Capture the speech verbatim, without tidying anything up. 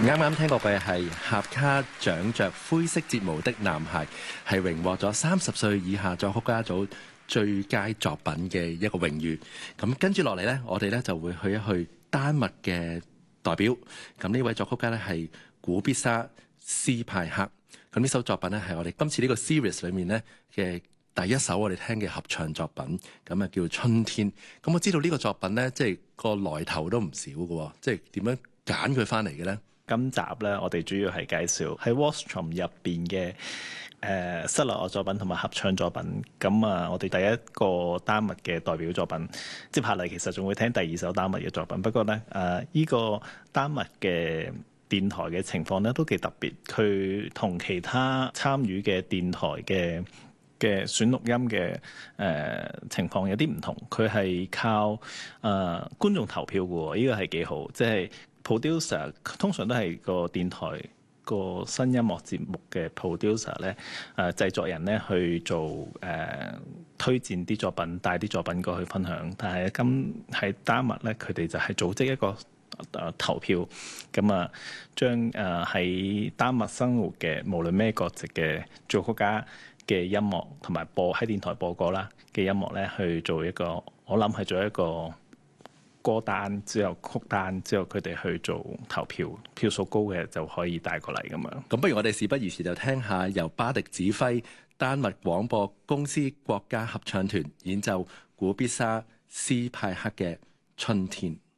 啱啱聽過嘅係合卡長着灰色睫毛的男孩，係榮獲咗三十歲以下作曲家組最佳作品嘅一個榮譽。咁跟住落嚟呢，我哋呢就會去一去丹麥嘅代表。咁呢位作曲家呢係古必莎斯派克。咁呢首作品呢係我哋今次呢個 series 裏面呢嘅第一首我哋聽嘅合唱作品，咁啊叫春天。咁我知道呢個作品呢，即係個來頭都唔少嘅，即係點樣揀佢翻嚟嘅呢？ 今集咧，我哋主要係介紹喺 Wahlström 入邊嘅誒室內樂作品同埋合唱作品。咁啊，我哋第一個丹麥嘅代表作品，接下嚟其實仲會聽第二首丹麥嘅作品。不過咧，誒、呃、依、這個丹麥嘅電台嘅情況咧都幾特別，佢同其他參與嘅電台嘅嘅選錄音嘅誒、呃、情況有啲唔同。佢係靠誒、呃、觀眾投票嘅喎，依、這個係幾好，即係。producer 通常都係個電台個新音樂節目嘅 producer 咧，誒、呃、製作人咧去做誒、呃、推薦啲作品，帶啲作品過去分享。但係今喺丹麥咧，佢哋就係組織一個誒、呃、投票，咁啊將誒喺丹麥生活嘅無論咩國籍嘅作曲家嘅音樂同埋播喺電台播歌啦嘅音樂咧，去做一個我諗係做一個。歌單之後曲單之後，佢哋去做投票，票數高嘅就可以帶過嚟咁樣。 咁不如我哋事不宜遲，就聽下由巴迪指揮丹麥廣播公司國家合唱團演奏古必莎斯派克嘅《春天》。